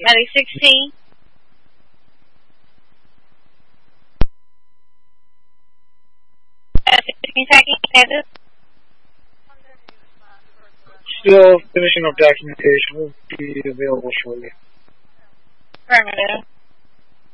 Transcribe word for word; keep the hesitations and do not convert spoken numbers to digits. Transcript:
Medic sixteen. Still finishing up documentation. Will be available shortly. Affirmative.